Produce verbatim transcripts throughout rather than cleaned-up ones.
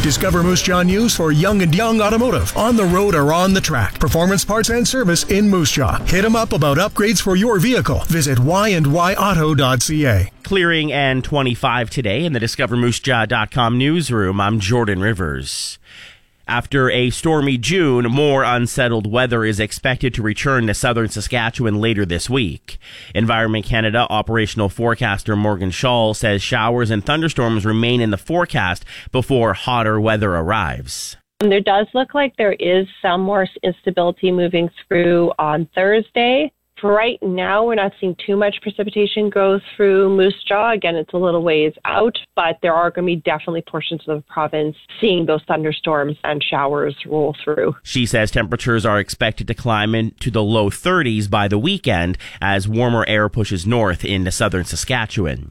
Discover Moose Jaw news for Young and Young Automotive, on the road or on the track. Performance parts and service in Moose Jaw. Hit them up about upgrades for your vehicle. Visit y and y auto dot c a. Clearing and twenty-five today in the discover moose jaw dot com newsroom. I'm Jordan Rivers. After a stormy June, more unsettled weather is expected to return to southern Saskatchewan later this week. Environment Canada operational forecaster Morgan Schall says showers and thunderstorms remain in the forecast before hotter weather arrives. There does look like there is some more instability moving through on Thursday. For right now, we're not seeing too much precipitation go through Moose Jaw. Again, it's a little ways out, but there are going to be definitely portions of the province seeing those thunderstorms and showers roll through. She says temperatures are expected to climb into the low thirties by the weekend as warmer air pushes north into southern Saskatchewan.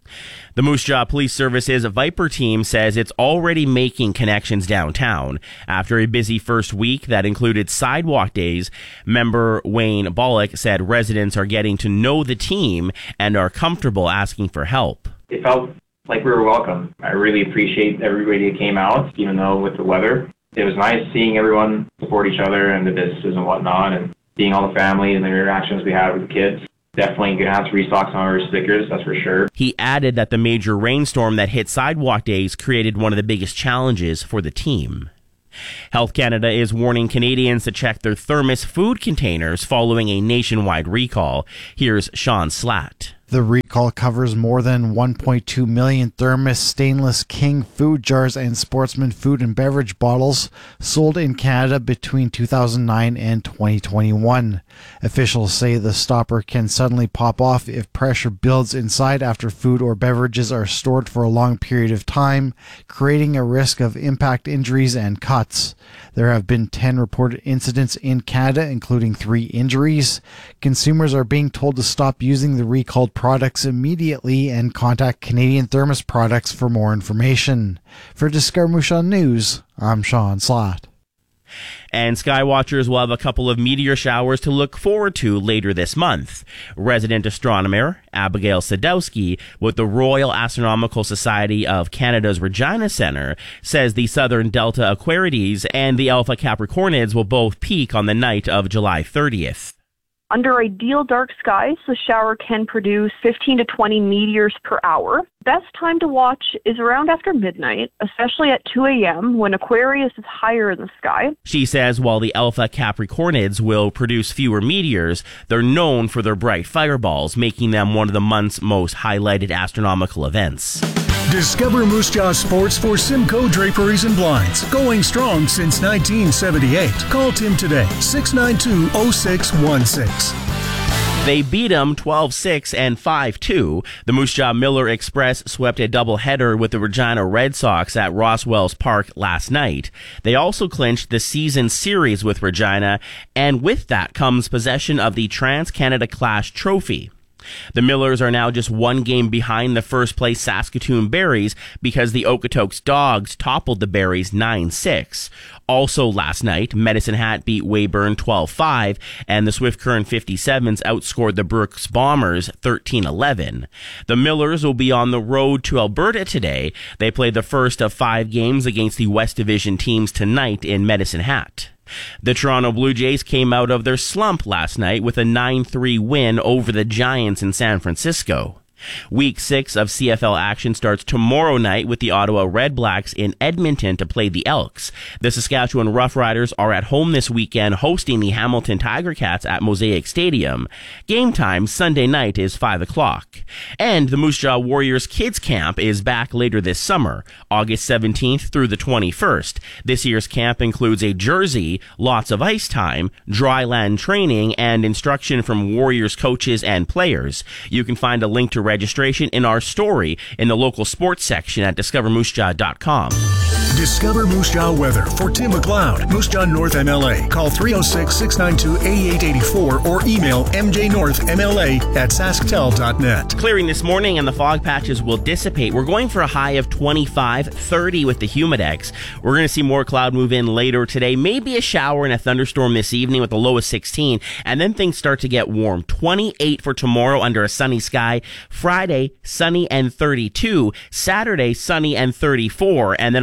The Moose Jaw Police Service's Viper team says it's already making connections downtown. After a busy first week that included sidewalk days, member Wayne Bollock said residents are getting to know the team and are comfortable asking for help. It felt like we were welcome. I really appreciate everybody that came out, even though with the weather. It was nice seeing everyone support each other and the businesses and whatnot, and seeing all the family and the interactions we had with the kids. Definitely going to have to restock some of our stickers, that's for sure. He added that the major rainstorm that hit sidewalk days created one of the biggest challenges for the team. Health Canada is warning Canadians to check their thermos food containers following a nationwide recall. Here's Sean Slatt. The recall covers more than one point two million Thermos stainless King food jars and Sportsman food and beverage bottles sold in Canada between two thousand nine and twenty twenty-one. Officials say the stopper can suddenly pop off if pressure builds inside after food or beverages are stored for a long period of time, creating a risk of impact injuries and cuts. There have been ten reported incidents in Canada, including three injuries. Consumers are being told to stop using the recalled products immediately and contact Canadian Thermos Products for more information. For Discover Moose Jaw News, I'm Sean Slatt. And skywatchers will have a couple of meteor showers to look forward to later this month. Resident astronomer Abigail Sadowski with the Royal Astronomical Society of Canada's Regina Centre says the Southern Delta Aquariids and the Alpha Capricornids will both peak on the night of July thirtieth. Under ideal dark skies, the shower can produce fifteen to twenty meteors per hour. Best time to watch is around after midnight, especially at two a.m. when Aquarius is higher in the sky. She says while the Alpha Capricornids will produce fewer meteors, they're known for their bright fireballs, making them one of the month's most highlighted astronomical events. Discover Moose Jaw Sports for Simcoe Draperies and Blinds. Going strong since nineteen seventy-eight. Call Tim today, six nine two, oh six one six. They beat them twelve six and five two. The Moose Jaw Miller Express swept a doubleheader with the Regina Red Sox at Rosswells Park last night. They also clinched the season series with Regina, and with that comes possession of the Trans-Canada Clash Trophy. The Millers are now just one game behind the first-place Saskatoon Berries because the Okotoks Dogs toppled the Berries nine six. Also last night, Medicine Hat beat Weyburn twelve five, and the Swift Current fifty-sevens outscored the Brooks Bombers thirteen eleven. The Millers will be on the road to Alberta today. They play the first of five games against the West Division teams tonight in Medicine Hat. The Toronto Blue Jays came out of their slump last night with a nine three win over the Giants in San Francisco. Week six of C F L action starts tomorrow night with the Ottawa Redblacks in Edmonton to play the Elks. The Saskatchewan Roughriders are at home this weekend hosting the Hamilton Tiger Cats at Mosaic Stadium. Game time Sunday night is five o'clock. And the Moose Jaw Warriors Kids Camp is back later this summer, August seventeenth through the twenty-first. This year's camp includes a jersey, lots of ice time, dry land training, and instruction from Warriors coaches and players. You can find a link to registration in our story in the local sports section at discover moose jaw dot com. Discover Moose Jaw weather for Tim McLeod, Moose Jaw North M L A. Call three oh six, six nine two, eight eight eight four or email m j north m l a at sasktel dot net. Clearing this morning and the fog patches will dissipate. We're going for a high of twenty-five, thirty with the Humidex. We're going to see more cloud move in later today. Maybe a shower and a thunderstorm this evening with a low of sixteen. And then things start to get warm. twenty-eight for tomorrow under a sunny sky. Friday, sunny and thirty-two. Saturday, sunny and thirty-four. And then on Sunday,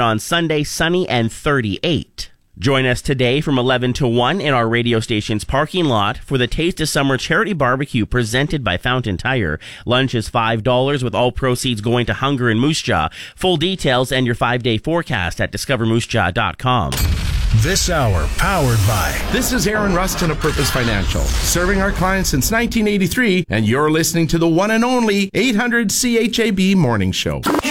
Sunday, sunny and thirty-eight. Join us today from eleven to one in our radio station's parking lot for the Taste of Summer Charity Barbecue presented by Fountain Tire. Lunch is five dollars with all proceeds going to hunger in Moose Jaw. Full details and your five-day forecast at discover moose jaw dot com. This hour powered by... This is Aaron Rustin of Purpose Financial, serving our clients since nineteen eighty-three, and you're listening to the one and only eight hundred C H A B Morning Show.